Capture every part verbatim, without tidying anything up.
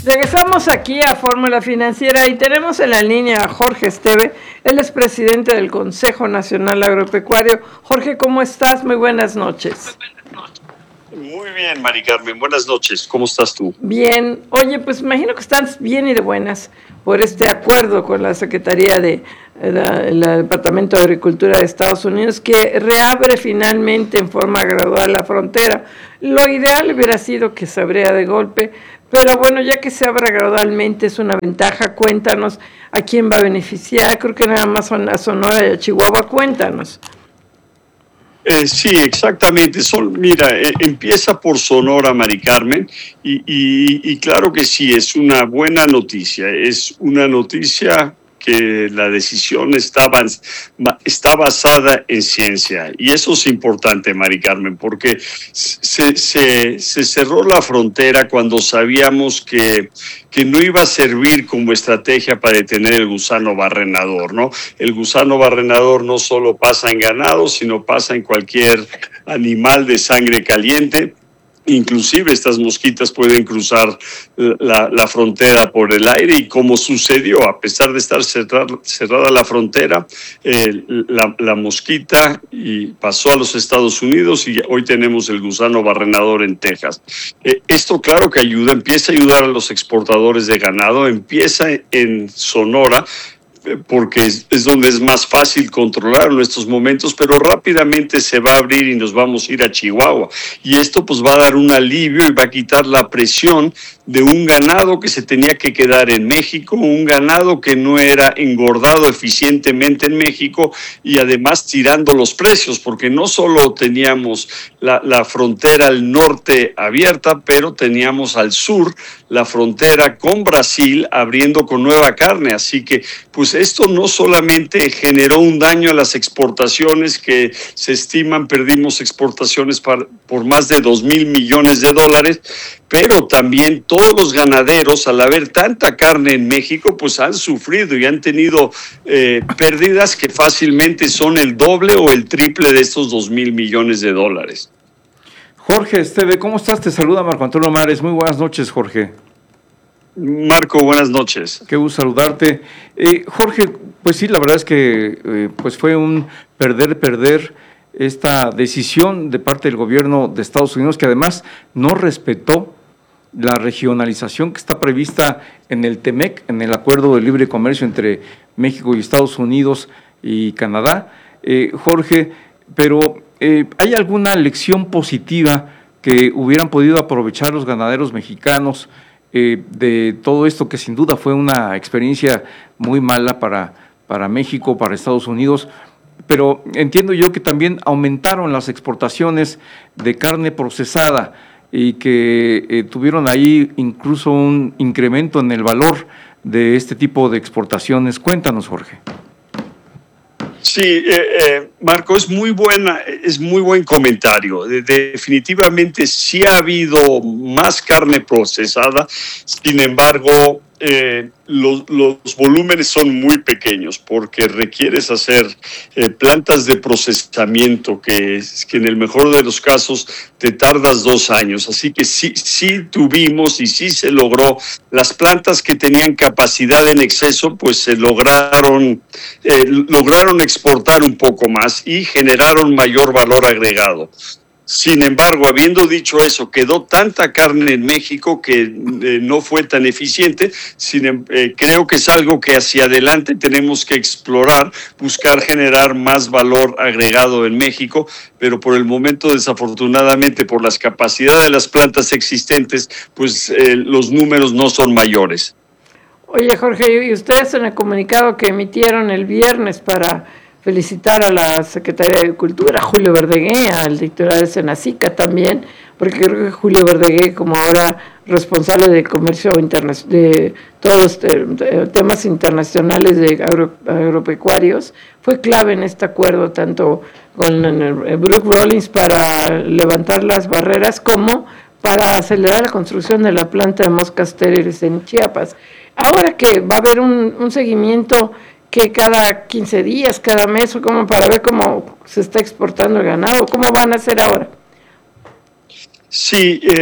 Regresamos aquí a Fórmula Financiera y tenemos en la línea a Jorge Esteve, él es presidente del Consejo Nacional Agropecuario. Jorge, ¿cómo estás? Muy buenas noches. Muy bien, Mari Carmen, buenas noches. ¿Cómo estás tú? Bien. Oye, pues imagino que estás bien y de buenas por este acuerdo con la Secretaría de la, el Departamento de Agricultura de Estados Unidos que reabre finalmente en forma gradual la frontera. Lo ideal hubiera sido que se abriera de golpe, pero bueno, ya que se abra gradualmente es una ventaja. Cuéntanos a quién va a beneficiar. Creo que nada más son a Sonora y a Chihuahua. Cuéntanos. Eh, sí, exactamente. Son, mira, eh, empieza por Sonora, Mari Carmen, y, y, y claro que sí, es una buena noticia. Es una noticia que la decisión está, está basada en ciencia. Y eso es importante, Mari Carmen, porque se, se, se cerró la frontera cuando sabíamos que, que no iba a servir como estrategia para detener el gusano barrenador, ¿no? El gusano barrenador no solo pasa en ganado, sino pasa en cualquier animal de sangre caliente. Inclusive estas mosquitas pueden cruzar la, la frontera por el aire y como sucedió, a pesar de estar cerrada, cerrada la frontera, eh, la, la mosquita y pasó a los Estados Unidos y hoy tenemos el gusano barrenador en Texas. Eh, esto claro que ayuda, empieza a ayudar a los exportadores de ganado, empieza en Sonora, porque es donde es más fácil controlar en estos momentos, pero rápidamente se va a abrir y nos vamos a ir a Chihuahua. Y esto pues va a dar un alivio y va a quitar la presión de un ganado que se tenía que quedar en México, un ganado que no era engordado eficientemente en México y además tirando los precios, porque no solo teníamos la, la frontera al norte abierta, pero teníamos al sur la frontera con Brasil abriendo con nueva carne. Así que pues esto no solamente generó un daño a las exportaciones que se estiman, perdimos exportaciones par, por más de dos mil millones de dólares, pero también todos los ganaderos, al haber tanta carne en México, pues han sufrido y han tenido eh, pérdidas que fácilmente son el doble o el triple de estos dos mil millones de dólares. Jorge Esteve, ¿cómo estás? Te saluda Marco Antonio Mares. Muy buenas noches, Jorge. Marco, buenas noches. Qué gusto saludarte. Eh, Jorge, pues sí, la verdad es que eh, pues fue un perder-perder esta decisión de parte del gobierno de Estados Unidos, que además no respetó la regionalización que está prevista en el TEMEC, en el Acuerdo de Libre Comercio entre México y Estados Unidos y Canadá. Eh, Jorge, pero eh, ¿hay alguna lección positiva que hubieran podido aprovechar los ganaderos mexicanos eh, de todo esto, que sin duda fue una experiencia muy mala para, para México, para Estados Unidos? Pero entiendo yo que también aumentaron las exportaciones de carne procesada y que eh, tuvieron ahí incluso un incremento en el valor de este tipo de exportaciones. Cuéntanos, Jorge. Sí, eh, eh, Marco, es muy buena, es muy buen comentario. De, definitivamente sí ha habido más carne procesada, sin embargo, eh, los, los volúmenes son muy pequeños porque requieres hacer eh, plantas de procesamiento que, que en el mejor de los casos te tardas dos años. Así que sí, sí tuvimos y sí se logró. Las plantas que tenían capacidad en exceso, pues se lograron, eh, lograron exportar un poco más y generaron mayor valor agregado. Sin embargo, habiendo dicho eso, quedó tanta carne en México que eh, no fue tan eficiente. Sin, eh, creo que es algo que hacia adelante tenemos que explorar, buscar generar más valor agregado en México, pero por el momento, desafortunadamente, por las capacidades de las plantas existentes, pues eh, los números no son mayores. Oye, Jorge, y ustedes en el comunicado que emitieron el viernes para felicitar a la Secretaría de Agricultura, Julio Verdegué, al titular de Senacica también, porque creo que Julio Verdegué, como ahora responsable de comercio internacional, de todos los te- temas internacionales de agro- agropecuarios, fue clave en este acuerdo, tanto con el Brooke Rollins para levantar las barreras como para acelerar la construcción de la planta de moscas estériles en Chiapas. Ahora que va a haber un, un seguimiento que cada quince días, cada mes, o como para ver cómo se está exportando el ganado, ¿cómo van a hacer ahora? Sí, eh,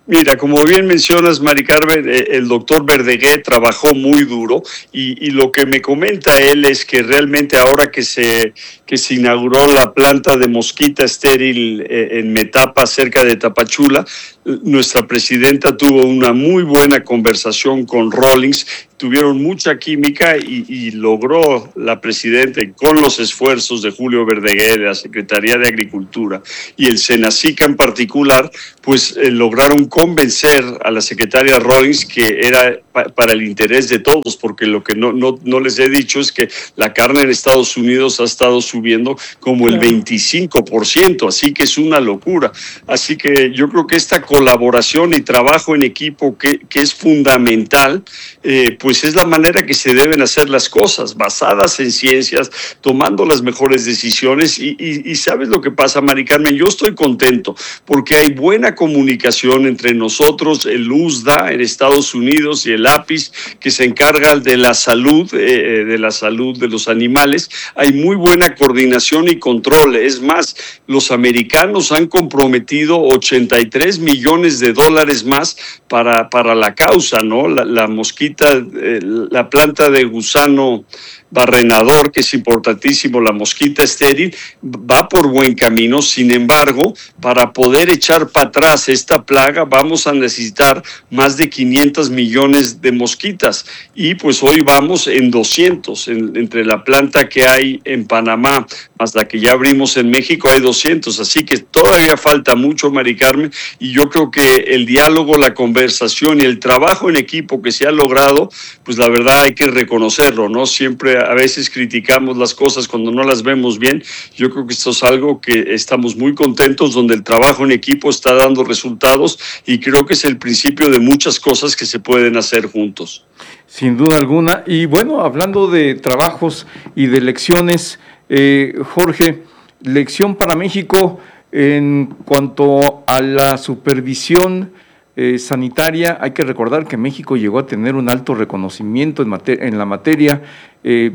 Mira, como bien mencionas, Mari Carmen, el doctor Verdaguer trabajó muy duro y, y lo que me comenta él es que realmente ahora que se, que se inauguró la planta de mosquita estéril en Metapa, cerca de Tapachula, nuestra presidenta tuvo una muy buena conversación con Rawlings, tuvieron mucha química y, y logró la presidenta, con los esfuerzos de Julio Verdaguer, de la Secretaría de Agricultura y el Senacica en particular, pues eh, lograron convencer a la secretaria Rawlings que era pa para el interés de todos, porque lo que no, no, no les he dicho es que la carne en Estados Unidos ha estado subiendo como el veinticinco por ciento, así que es una locura. Así que yo creo que esta colaboración y trabajo en equipo que, que es fundamental, eh, pues es la manera que se deben hacer las cosas, basadas en ciencias, tomando las mejores decisiones y, y, y ¿sabes lo que pasa, Mari Carmen? Yo estoy contento porque hay buena comunicación entre nosotros, el U S D A en Estados Unidos y el APIS, que se encarga de la salud, eh, de la salud de los animales. Hay muy buena coordinación y control. Es más, los americanos han comprometido ochenta y tres millones de dólares más para, para la causa, ¿no? La, la mosquita, eh, la planta de gusano barrenador, que es importantísimo, la mosquita estéril, va por buen camino. Sin embargo, para poder echar para atrás esta plaga vamos a necesitar más de quinientos millones de mosquitas y pues hoy vamos en doscientos, en, entre la planta que hay en Panamá más la que ya abrimos en México hay doscientos, así que todavía falta mucho, Mari Carmen, y yo creo que el diálogo, la conversación y el trabajo en equipo que se ha logrado, pues la verdad hay que reconocerlo, ¿no? Siempre a veces criticamos las cosas cuando no las vemos bien. Yo creo que esto es algo que estamos muy contentos, donde el trabajo en equipo está dando resultados y creo que es el principio de muchas cosas que se pueden hacer juntos. Sin duda alguna. Y bueno, hablando de trabajos y de lecciones, eh, Jorge, lección para México en cuanto a la supervisión eh, sanitaria. Hay que recordar que México llegó a tener un alto reconocimiento en, mater en la materia. Eh,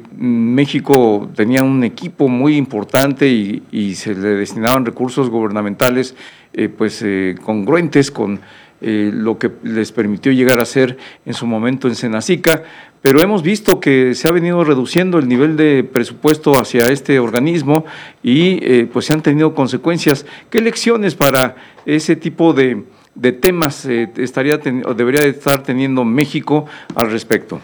México tenía un equipo muy importante y, y se le destinaban recursos gubernamentales eh, pues eh, congruentes con Eh, lo que les permitió llegar a ser en su momento en Senacica, pero hemos visto que se ha venido reduciendo el nivel de presupuesto hacia este organismo y eh, pues se han tenido consecuencias. ¿Qué lecciones para ese tipo de, de temas eh, estaría o debería de estar teniendo México al respecto?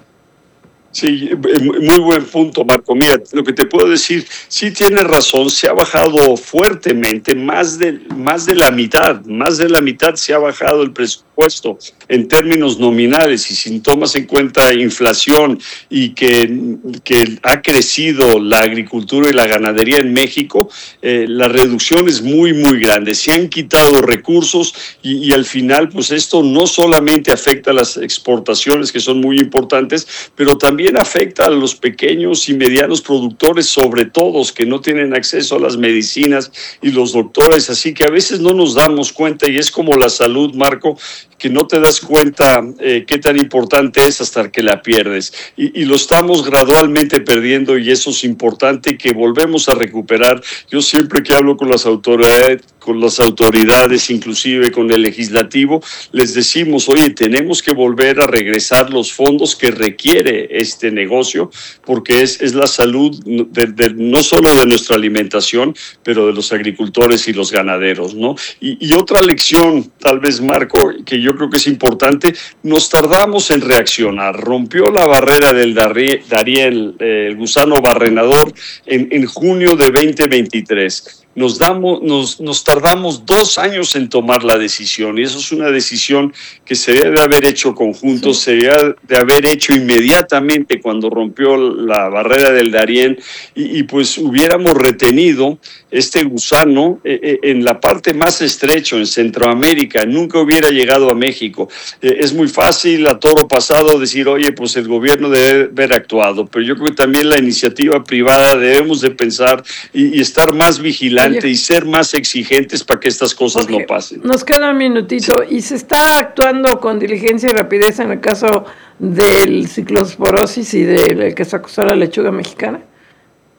Sí, muy buen punto, Marco. Mira, lo que te puedo decir, sí tienes razón, se ha bajado fuertemente, más de, más de la mitad, más de la mitad se ha bajado el presupuesto en términos nominales, y si tomas en cuenta inflación y que, que ha crecido la agricultura y la ganadería en México, eh, la reducción es muy, muy grande. Se han quitado recursos y, y al final, pues esto no solamente afecta a las exportaciones, que son muy importantes, pero también afecta a los pequeños y medianos productores, sobre todo, que no tienen acceso a las medicinas y los doctores, así que a veces no nos damos cuenta, y es como la salud, Marco, que no te das cuenta eh, qué tan importante es hasta que la pierdes, y, y lo estamos gradualmente perdiendo, y eso es importante que volvemos a recuperar. Yo siempre que hablo con las autoridades, con las autoridades, inclusive con el legislativo, les decimos, oye, tenemos que volver a regresar los fondos que requiere este negocio, porque es, es la salud de, de, no solo de nuestra alimentación, pero de los agricultores y los ganaderos, ¿no? Y, y otra lección, tal vez, Marco, que yo creo que es importante, nos tardamos en reaccionar. Rompió la barrera del Darién, eh, el gusano barrenador, en, en junio de veinte veintitrés. Nos, damos, nos, nos tardamos dos años en tomar la decisión, y eso es una decisión que se debe de haber hecho conjuntos, sí. Se debe de haber hecho inmediatamente cuando rompió la barrera del Darién, y, y pues hubiéramos retenido este gusano eh, en la parte más estrecha, en Centroamérica, nunca hubiera llegado a México. Eh, es muy fácil a toro pasado decir, oye, pues el gobierno debe haber actuado, pero yo creo que también la iniciativa privada debemos de pensar y, y estar más vigilantes y ser más exigentes para que estas cosas okay. no pasen. Nos queda un minutito, sí. ¿Y se está actuando con diligencia y rapidez en el caso del ciclosporosis y del que se acusó a la lechuga mexicana?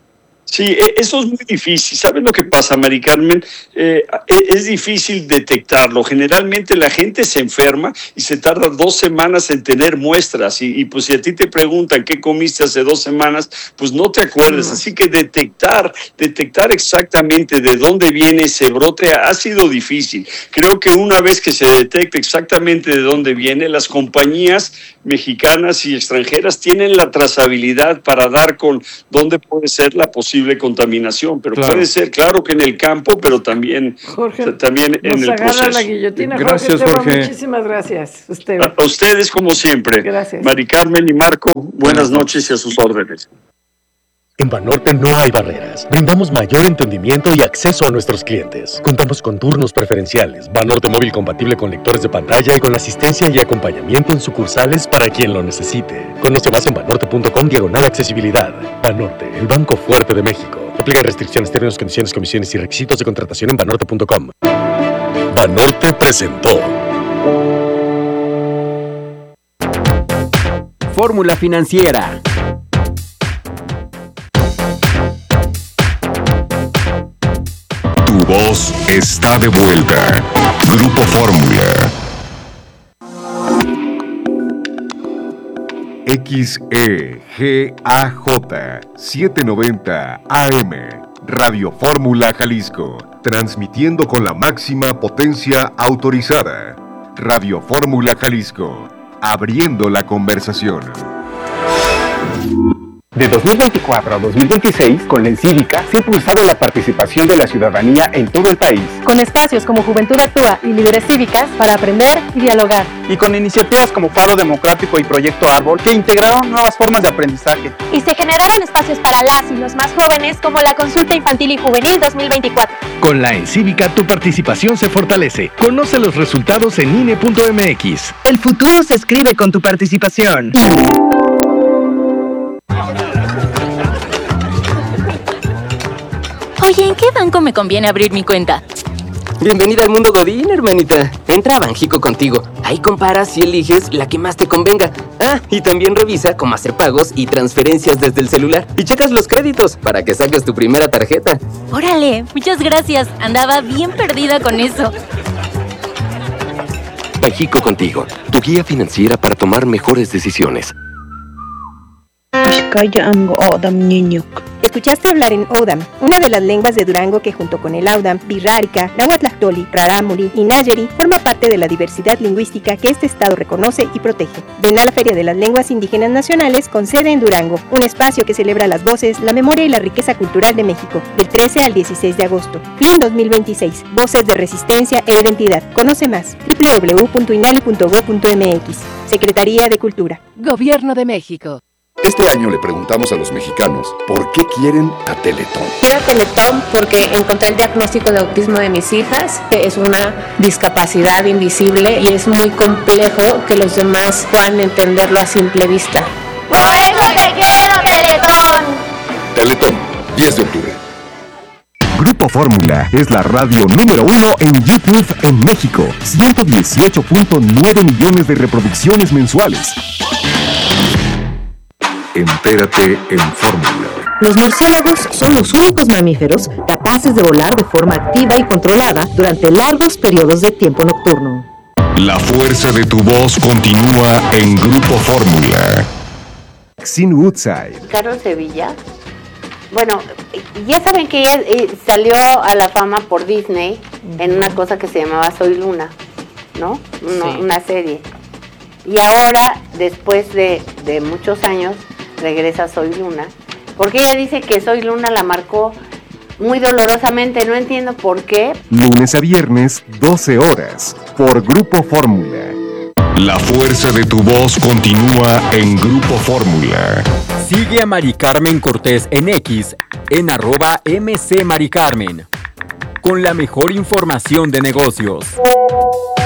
Sí, eso es muy difícil. ¿Sabes lo que pasa, Mari Carmen? Eh, es difícil detectarlo. Generalmente la gente se enferma y se tarda dos semanas en tener muestras. Y, y pues si a ti te preguntan qué comiste hace dos semanas, pues no te acuerdas. Así que detectar, detectar exactamente de dónde viene ese brote ha sido difícil. Creo que una vez que se detecte exactamente de dónde viene, las compañías mexicanas y extranjeras tienen la trazabilidad para dar con dónde puede ser la posible contaminación, pero claro. puede ser, claro que en el campo, pero también, Jorge, también en el proceso. La guillotina. Gracias, Jorge. Jorge. Muchísimas gracias. Usted. A, a ustedes, como siempre. Gracias. Mari Carmen y Marco, buenas noches y a sus órdenes. En Banorte no hay barreras. Brindamos mayor entendimiento y acceso a nuestros clientes. Contamos con turnos preferenciales, Banorte móvil compatible con lectores de pantalla y con asistencia y acompañamiento en sucursales para quien lo necesite. Conoce más en banorte punto com diagonal accesibilidad. Banorte, el banco fuerte de México. Aplican restricciones, términos, condiciones, comisiones y requisitos de contratación en banorte punto com. Banorte presentó Fórmula Financiera. Tu voz está de vuelta. Grupo Fórmula. X E G A J setecientos noventa A M. Radio Fórmula Jalisco. Transmitiendo con la máxima potencia autorizada. Radio Fórmula Jalisco. Abriendo la conversación. De dos mil veinticuatro a dos mil veintiséis, con la Encívica se ha impulsado la participación de la ciudadanía en todo el país. Con espacios como Juventud Actúa y Líderes Cívicas para aprender y dialogar. Y con iniciativas como Faro Democrático y Proyecto Árbol que integraron nuevas formas de aprendizaje. Y se generaron espacios para las y los más jóvenes como la Consulta Infantil y Juvenil dos mil veinticuatro. Con la Encívica tu participación se fortalece. Conoce los resultados en I N E punto M X. El futuro se escribe con tu participación. Oye, ¿en qué banco me conviene abrir mi cuenta? Bienvenida al mundo Godín, hermanita. Entra a Banjico contigo. Ahí comparas y eliges la que más te convenga. Ah, y también revisa cómo hacer pagos y transferencias desde el celular. Y checas los créditos para que saques tu primera tarjeta. Órale, muchas gracias. Andaba bien perdida con eso. Banjico contigo, tu guía financiera para tomar mejores decisiones. Escuchaste hablar en Odam, una de las lenguas de Durango que junto con el Audam, Birrárica, Nahuatlactoli, Rarámuri y Nayeri forma parte de la diversidad lingüística que este estado reconoce y protege. Ven a la Feria de las Lenguas Indígenas Nacionales con sede en Durango, un espacio que celebra las voces, la memoria y la riqueza cultural de México, del trece al dieciséis de agosto. Fin dos mil veintiséis, Voces de Resistencia e Identidad. Conoce más, doble u doble u doble u punto inali punto gob punto m x. Secretaría de Cultura. Gobierno de México. Este año le preguntamos a los mexicanos por qué quieren a Teletón. Quiero Teletón porque encontré el diagnóstico de autismo de mis hijas, que es una discapacidad invisible y es muy complejo que los demás puedan entenderlo a simple vista. ¡Por eso te quiero, Teletón! Teletón, diez de octubre. Grupo Fórmula es la radio número uno en YouTube en México. ciento dieciocho punto nueve millones de reproducciones mensuales. Entérate en Fórmula. Los murciélagos son los únicos mamíferos capaces de volar de forma activa y controlada durante largos periodos de tiempo nocturno. La fuerza de tu voz continúa en Grupo Fórmula. Sin Woodside. Carlos Sevilla. Bueno, ya saben que ella eh, salió a la fama por Disney uh-huh. en una cosa que se llamaba Soy Luna, ¿no? Uno, sí. Una serie. Y ahora, después de, de muchos años, regresa Soy Luna, porque ella dice que Soy Luna la marcó muy dolorosamente, no entiendo por qué. Lunes a viernes, doce horas, por Grupo Fórmula. La fuerza de tu voz continúa en Grupo Fórmula. Sigue a Mari Carmen Cortés en X, en arroba M C Mari Carmen, con la mejor información de negocios.